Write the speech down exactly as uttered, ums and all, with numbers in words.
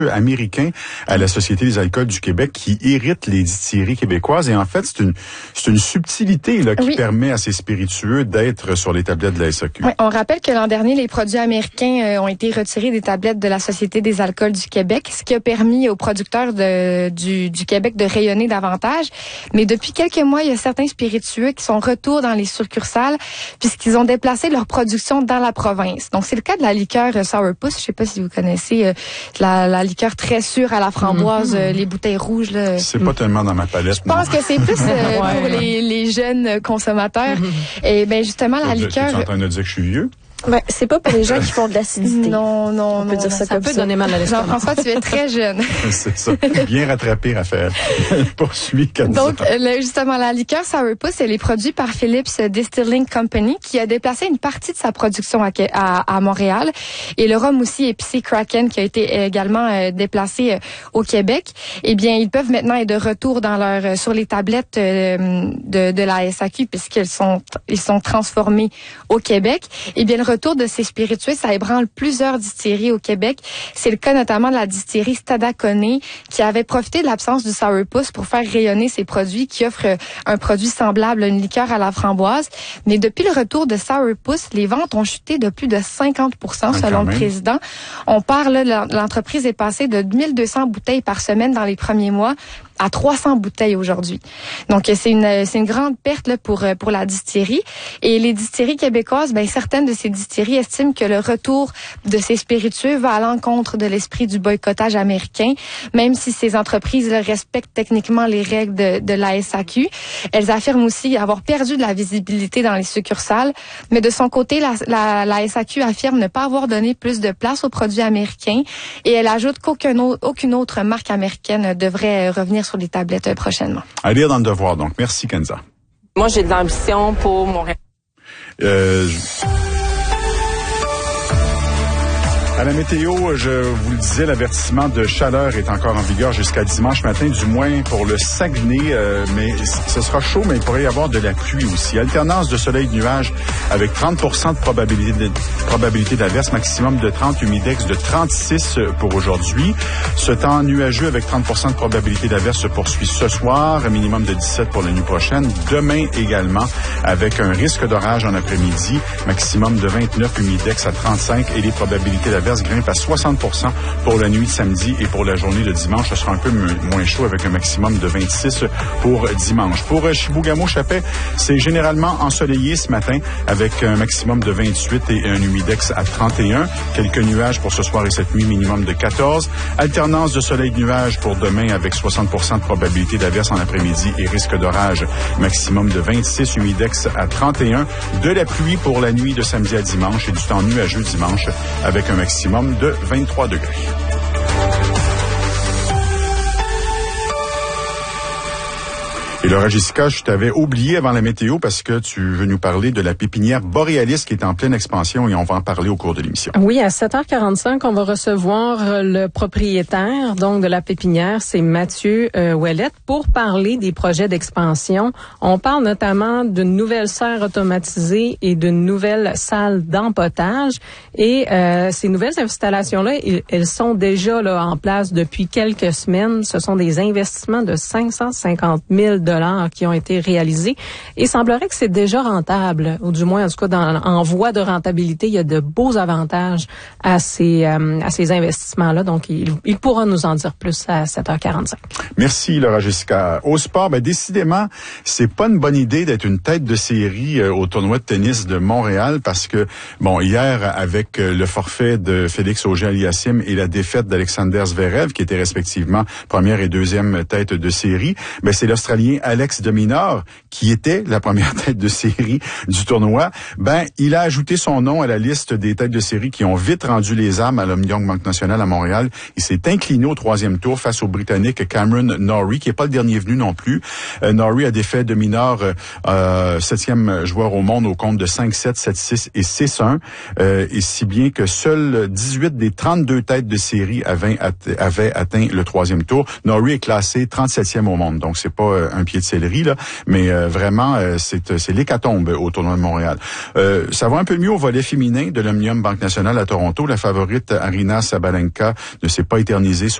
américain à la Société des alcools du Québec qui irrite les distilleries québécoises. Et en fait, c'est une, c'est une subtilité là, qui oui. permet à ces spiritueux d'être sur les tablettes de la S A Q. Oui, on rappelle que l'an dernier, les produits américains euh, ont été retirés des tablettes de la Société des alcools du Québec, ce qui a permis aux producteurs de, du, du Québec de rayonner davantage. Mais depuis quelques mois, il y a certains spiritueux qui sont retour dans les succursales puisqu'ils ont déplacé leur production dans la province. Donc, c'est le cas de la liqueur euh, Sourpuss. Je sais pas si vous connaissez euh, la, la liqueur très sûre à la framboise, mm-hmm. euh, les bouteilles rouges. Là. C'est pas tellement dans ma palette. Je pense non. que c'est plus euh, ouais. pour les, les jeunes consommateurs. Mm-hmm. Et ben justement, la tu, liqueur... Tu es en train de dire que je suis vieux? Ben, c'est pas pour les gens qui font de l'acidité. Non, non, On peut non, dire non, ça, ça comme peut ça. donner mal à l'estomac. Jean-François, tu es très jeune. C'est ça. Bien rattrapé, Raphaël. Poursuis, Kenza. Donc, le, justement, la liqueur Sourpuss, elle est produite par Phillips Distilling Company, qui a déplacé une partie de sa production à, à, à Montréal. Et le rhum aussi épicé Kraken, qui a été également euh, déplacé euh, au Québec. Eh bien, ils peuvent maintenant être de retour dans leur euh, sur les tablettes euh, de, de la S A Q, puisqu'ils sont ils sont transformés au Québec. Eh bien, le retour de ces spiritueux, ça ébranle plusieurs distilleries au Québec. C'est le cas notamment de la distillerie Stadacone, qui avait profité de l'absence du Sourpuss pour faire rayonner ses produits, qui offrent un produit semblable à une liqueur à la framboise. Mais depuis le retour de Sourpuss, les ventes ont chuté de plus de cinquante pour cent ah, selon le président. On parle, là, l'entreprise est passée de mille deux cents bouteilles par semaine dans les premiers mois à trois cents bouteilles aujourd'hui. Donc c'est une c'est une grande perte là pour pour la distillerie, et les distilleries québécoises, ben certaines de ces distilleries estiment que le retour de ces spiritueux va à l'encontre de l'esprit du boycottage américain, même si ces entreprises là, respectent techniquement les règles de, de la S A Q. Elles affirment aussi avoir perdu de la visibilité dans les succursales, mais de son côté, la, la, la S A Q affirme ne pas avoir donné plus de place aux produits américains, et elle ajoute qu'aucune autre, aucune autre marque américaine devrait revenir sur les tablettes prochainement. À lire dans le devoir, donc. Merci, Kenza. Moi, j'ai de l'ambition pour Montréal. Euh, je... À la météo, je vous le disais, l'avertissement de chaleur est encore en vigueur jusqu'à dimanche matin, du moins pour le Saguenay, euh, mais ce sera chaud, mais il pourrait y avoir de la pluie aussi. Alternance de soleil et de nuages avec trente pour cent de probabilité, de, probabilité d'averse, maximum de trente, humidex de trente-six pour aujourd'hui. Ce temps nuageux avec trente pour cent de probabilité d'averse se poursuit ce soir, un minimum de dix-sept pour la nuit prochaine. Demain également, avec un risque d'orage en après-midi, maximum de vingt-neuf, humidex à trente-cinq, et les probabilités d'averse grimpe à soixante pour cent pour la nuit de samedi, et pour la journée de dimanche, ce sera un peu m- moins chaud avec un maximum de vingt-six pour dimanche. Pour euh, Chibougamau-Chapais, c'est généralement ensoleillé ce matin avec un maximum de vingt-huit et un humidex à trente et un. Quelques nuages pour ce soir et cette nuit, minimum de quatorze. Alternance de soleil-nuages pour demain avec soixante pour cent de probabilité d'averse en après-midi et risque d'orage, maximum de vingt-six, humidex à trente et un. De la pluie pour la nuit de samedi à dimanche et du temps nuageux dimanche avec un maximum de vingt-trois degrés. Et Laura Jessica, je t'avais oublié avant la météo parce que tu veux nous parler de la pépinière Borealis qui est en pleine expansion, et on va en parler au cours de l'émission. Oui, à sept heures quarante-cinq, on va recevoir le propriétaire donc de la pépinière, c'est Mathieu euh, Ouellette, pour parler des projets d'expansion. On parle notamment d'une nouvelle serre automatisée et d'une nouvelle salle d'empotage. Et euh, ces nouvelles installations-là, elles sont déjà là en place depuis quelques semaines. Ce sont des investissements de cinq cent cinquante mille dollars qui ont été réalisés, et il semblerait que c'est déjà rentable, ou du moins en tout cas dans, en voie de rentabilité. Il y a de beaux avantages à ces euh, à ces investissements-là, donc il, il pourra nous en dire plus à sept heures quarante-cinq. Merci Laura Jessica. Au sport, ben décidément, c'est pas une bonne idée d'être une tête de série euh, au tournoi de tennis de Montréal, parce que bon, hier avec euh, le forfait de Félix Auger-Aliassime et la défaite d'Alexander Zverev, qui était respectivement première et deuxième tête de série, ben c'est l'Australien Alex de Minaur, qui était la première tête de série du tournoi, ben il a ajouté son nom à la liste des têtes de série qui ont vite rendu les armes à l'Omnium Banque Nationale à Montréal. Il s'est incliné au troisième tour face au Britannique Cameron Norrie, qui est pas le dernier venu non plus. Euh, Norrie a défait de Minaur, euh, septième joueur au monde, au compte de cinq sept, sept six et six un, euh, et si bien que seuls dix-huit des trente-deux têtes de série avaient, avaient atteint le troisième tour. Norrie est classé trente-septième au monde, donc c'est pas euh, un pied de céleri, là. Mais euh, vraiment, euh, c'est, c'est l'hécatombe au tournoi de Montréal. Euh, ça va un peu mieux au volet féminin de l'Omnium Banque Nationale à Toronto. La favorite Aryna Sabalenka ne s'est pas éternisée sur